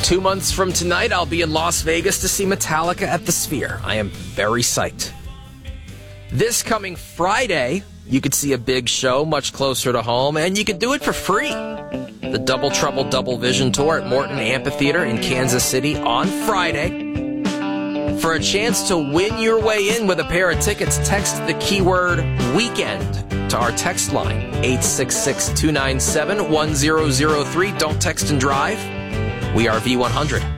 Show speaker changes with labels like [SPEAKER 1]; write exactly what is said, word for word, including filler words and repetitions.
[SPEAKER 1] Two months from tonight, I'll be in Las Vegas to see Metallica at the Sphere. I am very psyched. This coming Friday, you could see a big show much closer to home, and you could do it for free. The Double Trouble Double Vision Tour at Morton Amphitheater in Kansas City on Friday. For a chance to win your way in with a pair of tickets, text the keyword weekend to our text line, eight six six, two nine seven, one zero zero three. Don't text and drive. We are V one hundred.